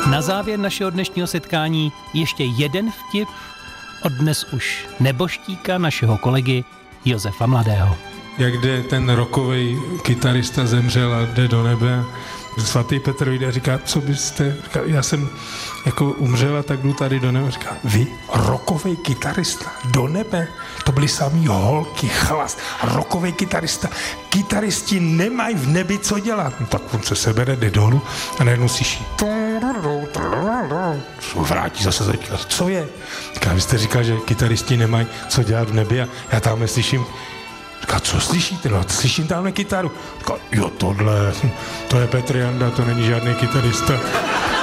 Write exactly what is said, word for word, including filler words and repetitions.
Na závěr našeho dnešního setkání ještě jeden vtip od dnes už neboštíka našeho kolegy Josefa Mladého. Jak jde ten rockovej kytarista, zemřel a jde do nebe. Svatý Petr jde a říká, co byste, říká, já jsem jako umřela, tak jdu tady do nebe. Říká, vy, rockovej kytarista, do nebe? To byly samý holky, chlas, rockovej kytarista. Kytaristi nemají v nebi co dělat. No, tak on se sebere, jde dolů a najednou slyší. Vrátí zase začíná. Co je? Říká, vy jste říkal, že kytaristi nemají co dělat v nebi a já tam neslyším. Říká, co slyšíte? No, slyším tamhle kytaru. Říká, jo, tohle, to je Petr Janda, to není žádný kytarista.